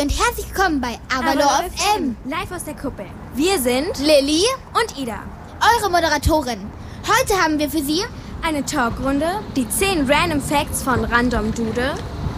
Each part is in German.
und herzlich willkommen bei Avalor FM. Live aus der Kuppel. Wir sind Lilly und Ida, eure Moderatorin. Heute haben wir für Sie eine Talkrunde, die 10 Random Facts von Random Dude,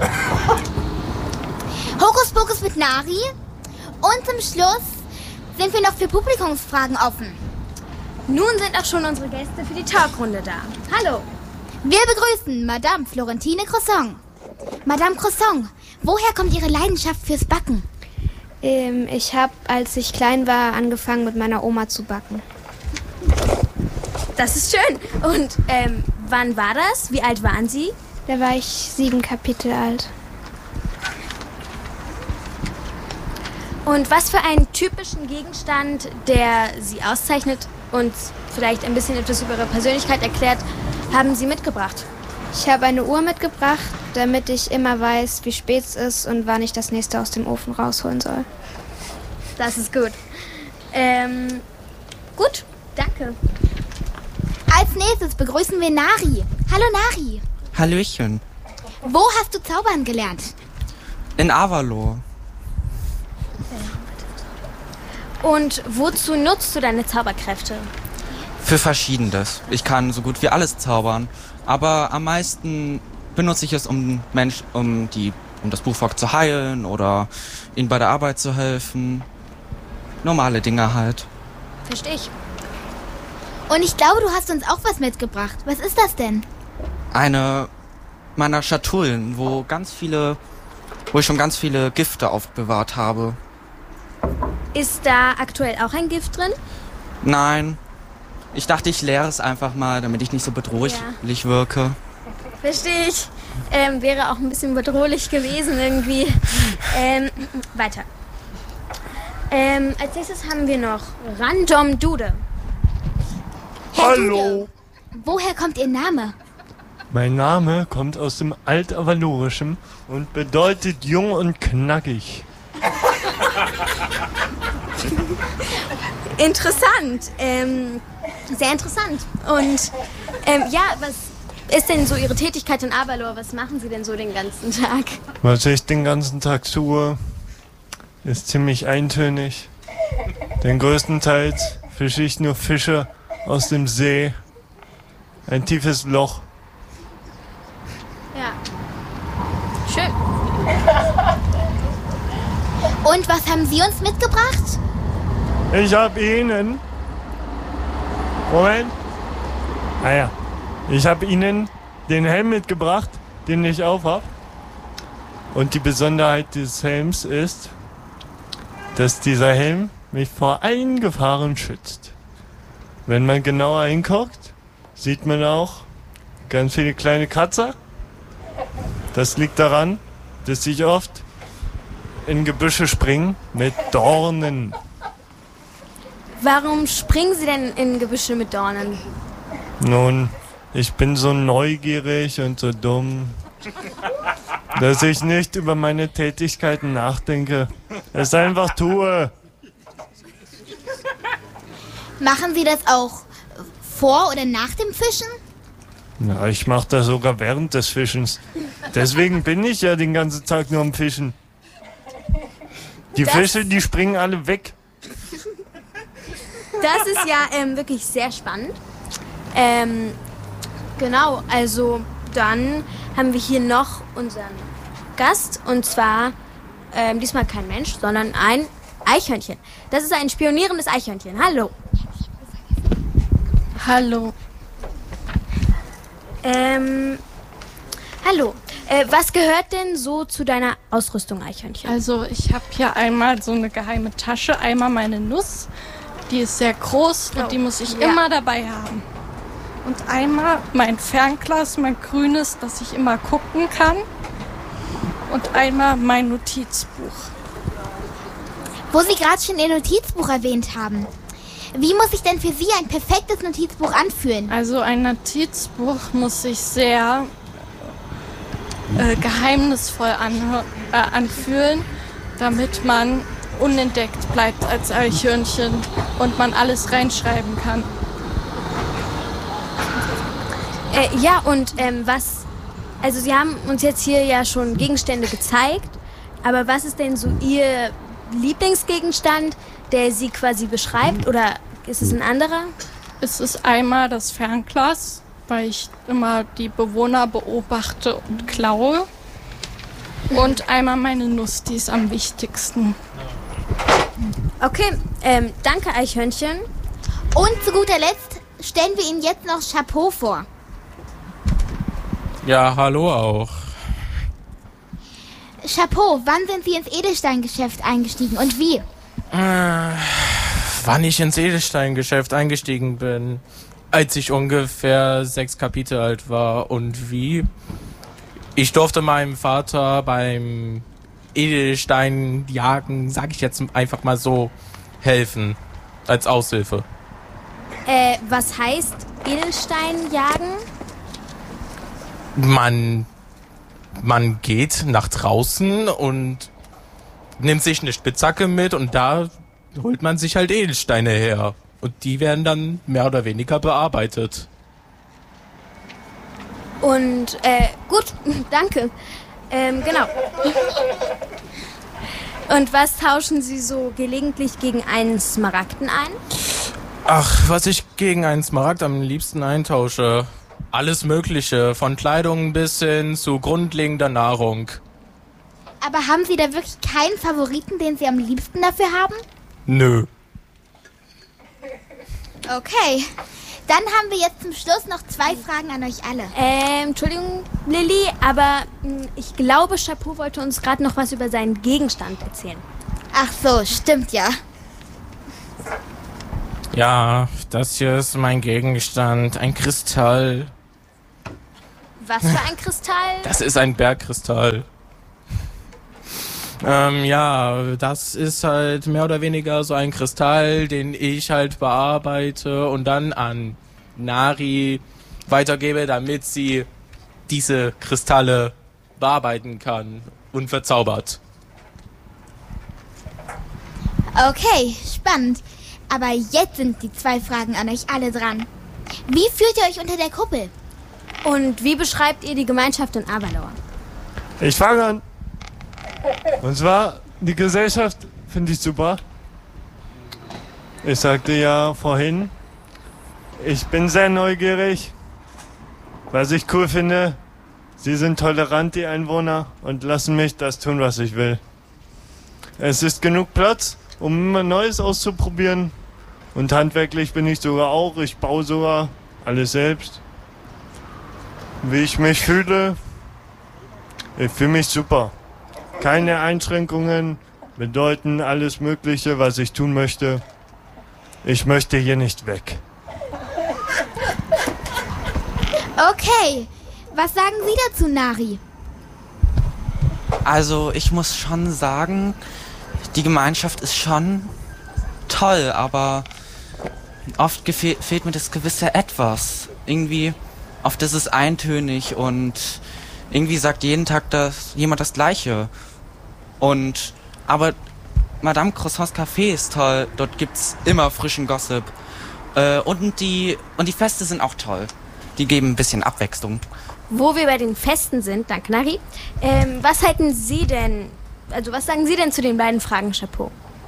Hokuspokus mit Nari und zum Schluss sind wir noch für Publikumsfragen offen. Nun sind auch schon unsere Gäste für die Talkrunde da. Hallo. Wir begrüßen Madame Florentine Croissant. Madame Croissant, woher kommt Ihre Leidenschaft fürs Backen? Ich habe, als ich klein war, angefangen mit meiner Oma zu backen. Das ist schön. Und wann war das? Wie alt waren Sie? Da war ich 7 Kapitel alt. Und was für einen typischen Gegenstand, der Sie auszeichnet und vielleicht ein bisschen etwas über Ihre Persönlichkeit erklärt, haben Sie mitgebracht? Ich habe eine Uhr mitgebracht, damit ich immer weiß, wie spät es ist und wann ich das nächste aus dem Ofen rausholen soll. Das ist gut. Gut, danke. Als nächstes begrüßen wir Nari. Hallo Nari. Hallöchen. Wo hast du zaubern gelernt? In Avalor. Und wozu nutzt du deine Zauberkräfte? Für Verschiedenes. Ich kann so gut wie alles zaubern, aber am meisten benutze ich es, um das Buchvolk zu heilen oder ihnen bei der Arbeit zu helfen. Normale Dinge halt. Verstehe ich. Und ich glaube, du hast uns auch was mitgebracht. Was ist das denn? Eine meiner Schatullen, wo ich schon ganz viele Gifte aufbewahrt habe. Ist da aktuell auch ein Gift drin? Nein. Ich dachte, ich leere es einfach mal, damit ich nicht so bedrohlich wirke. Verstehe ich. Wäre auch ein bisschen bedrohlich gewesen irgendwie. Weiter. Als nächstes haben wir noch Random Dude. Hallo. Woher kommt Ihr Name? Mein Name kommt aus dem Altavalorischen und bedeutet jung und knackig. Interessant. Sehr interessant. Und was ist denn so Ihre Tätigkeit in Avalor? Was machen Sie denn so den ganzen Tag? Was ich den ganzen Tag tue, ist ziemlich eintönig. Denn größtenteils fische ich nur Fische aus dem See. Ein tiefes Loch. Ja. Schön. Und was haben Sie uns mitgebracht? Ich habe Ihnen... Moment. Ich habe Ihnen den Helm mitgebracht, den ich aufhab. Und die Besonderheit des Helms ist, dass dieser Helm mich vor allen Gefahren schützt. Wenn man genauer hinguckt, sieht man auch ganz viele kleine Kratzer. Das liegt daran, dass ich oft in Gebüsche springe mit Dornen. Warum springen Sie denn in Gebüsche mit Dornen? Nun, ich bin so neugierig und so dumm, dass ich nicht über meine Tätigkeiten nachdenke. Es einfach tue. Machen Sie das auch vor oder nach dem Fischen? Na, ich mache das sogar während des Fischens. Deswegen bin ich ja den ganzen Tag nur am Fischen. Die Fische, die springen alle weg. Das ist ja wirklich sehr spannend. Genau, also dann haben wir hier noch unseren Gast. Und zwar diesmal kein Mensch, sondern ein Eichhörnchen. Das ist ein spionierendes Eichhörnchen. Hallo. Hallo. Hallo. Was gehört denn so zu deiner Ausrüstung, Eichhörnchen? Also ich habe hier einmal so eine geheime Tasche, einmal meine Nuss. Die ist sehr groß und die muss ich immer dabei haben. Und einmal mein Fernglas, mein grünes, dass ich immer gucken kann. Und einmal mein Notizbuch. Wo Sie gerade schon Ihr Notizbuch erwähnt haben. Wie muss sich denn für Sie ein perfektes Notizbuch anfühlen? Also ein Notizbuch muss sich sehr geheimnisvoll anfühlen, damit man unentdeckt bleibt als Eichhörnchen und man alles reinschreiben kann. Also Sie haben uns jetzt hier ja schon Gegenstände gezeigt, Aber was ist denn so Ihr Lieblingsgegenstand, der Sie quasi beschreibt? Oder ist es ein anderer? Es ist einmal das Fernglas, weil ich immer die Bewohner beobachte und klaue. Und einmal meine Nuss, die ist am wichtigsten. Okay, danke Eichhörnchen. Und zu guter Letzt stellen wir Ihnen jetzt noch Chapeau vor. Ja, hallo auch. Chapeau, wann sind Sie ins Edelsteingeschäft eingestiegen und wie? Wann ich ins Edelsteingeschäft eingestiegen bin? Als ich ungefähr 6 Kapitel alt war. Und wie? Ich durfte meinem Vater beim Edelsteinjagen, sag ich jetzt einfach mal so, helfen. Als Aushilfe. Was heißt Edelstein jagen? Man geht nach draußen und nimmt sich eine Spitzhacke mit und da holt man sich halt Edelsteine her. Und die werden dann mehr oder weniger bearbeitet. Und, gut, danke. Genau. Und was tauschen Sie so gelegentlich gegen einen Smaragden ein? Ach, was ich gegen einen Smaragd am liebsten eintausche. Alles Mögliche, von Kleidung bis hin zu grundlegender Nahrung. Aber haben Sie da wirklich keinen Favoriten, den Sie am liebsten dafür haben? Nö. Okay, dann haben wir jetzt zum Schluss noch 2 Fragen an euch alle. Entschuldigung, Lilly, aber ich glaube, Chapeau wollte uns gerade noch was über seinen Gegenstand erzählen. Ach so, stimmt ja. Ja, das hier ist mein Gegenstand, ein Kristall. Was für ein Kristall? Das ist ein Bergkristall. Ja, das ist halt mehr oder weniger so ein Kristall, den ich halt bearbeite und dann an Nari weitergebe, damit sie diese Kristalle bearbeiten kann und verzaubert. Okay, spannend. Aber jetzt sind die 2 Fragen an euch alle dran. Wie fühlt ihr euch unter der Kuppel? Und wie beschreibt ihr die Gemeinschaft in Aberlour? Ich fange an. Und zwar, die Gesellschaft finde ich super. Ich sagte ja vorhin, ich bin sehr neugierig. Was ich cool finde, sie sind tolerant, die Einwohner, und lassen mich das tun, was ich will. Es ist genug Platz, um immer Neues auszuprobieren. Und handwerklich bin ich sogar auch. Ich baue sogar alles selbst. Wie ich mich fühle, ich fühle mich super. Keine Einschränkungen bedeuten alles Mögliche, was ich tun möchte. Ich möchte hier nicht weg. Okay, was sagen Sie dazu, Nari? Also ich muss schon sagen, die Gemeinschaft ist schon toll, aber oft fehlt mir das gewisse Etwas. Irgendwie, oft ist es eintönig und irgendwie sagt jeden Tag jemand das Gleiche. Aber Madame Croissants Café ist toll, dort gibt's immer frischen Gossip. Und die Feste sind auch toll. Die geben ein bisschen Abwechslung. Wo wir bei den Festen sind, danke Nari, was sagen Sie denn zu den beiden Fragen, Chapeau?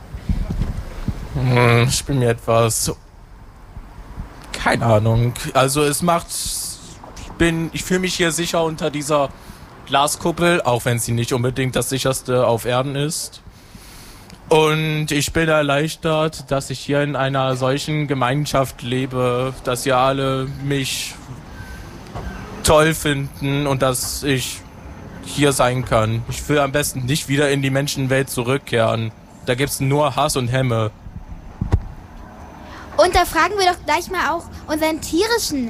Ich bin mir etwas... Keine Ahnung. Also es macht... Ich fühle mich hier sicher unter dieser Glaskuppel, auch wenn sie nicht unbedingt das sicherste auf Erden ist. Und ich bin erleichtert, dass ich hier in einer solchen Gemeinschaft lebe, dass ihr alle mich toll finden und dass ich hier sein kann. Ich will am besten nicht wieder in die Menschenwelt zurückkehren. Da gibt's nur Hass und Hämme. Und da fragen wir doch gleich mal auch unseren tierischen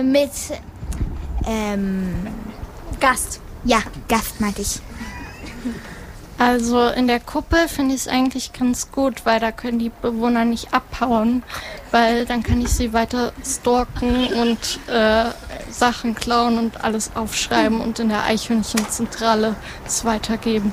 Gast. Ja, Gast meinte ich. Also in der Kuppel finde ich es eigentlich ganz gut, weil da können die Bewohner nicht abhauen, weil dann kann ich sie weiter stalken und Sachen klauen und alles aufschreiben und in der Eichhörnchenzentrale es weitergeben.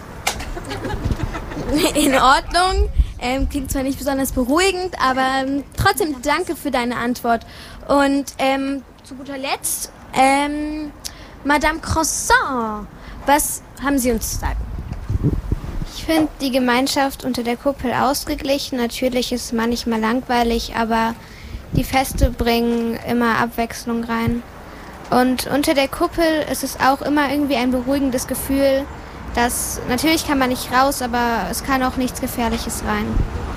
In Ordnung. Klingt zwar nicht besonders beruhigend, aber trotzdem danke für deine Antwort. Und zu guter Letzt, Madame Croissant, was haben Sie uns zu sagen? finde die Gemeinschaft unter der Kuppel ausgeglichen. Natürlich ist es manchmal langweilig, aber die Feste bringen immer Abwechslung rein. Und unter der Kuppel ist es auch immer irgendwie ein beruhigendes Gefühl, dass natürlich kann man nicht raus, aber es kann auch nichts Gefährliches rein.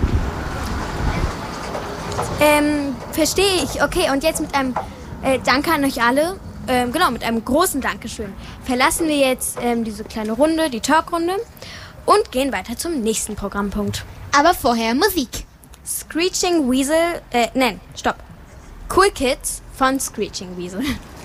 Verstehe ich. Okay, und jetzt mit einem Danke an euch alle. Mit einem großen Dankeschön. Verlassen wir jetzt diese kleine Runde, die Talkrunde, und gehen weiter zum nächsten Programmpunkt. Aber vorher Musik. Screeching Weasel, Cool Kids von Screeching Weasel.